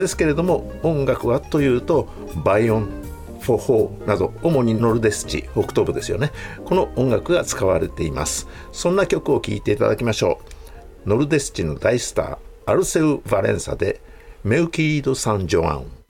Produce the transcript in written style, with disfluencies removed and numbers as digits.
ですけれども、音楽はというとバイオン、フォホーなど主にノルデス地北東部ですよね。この音楽が使われています。そんな曲を聴いていただきましょう。ノルデス地の大スターアルセウ・ヴァレンサでメウキード・サン・ジョアン。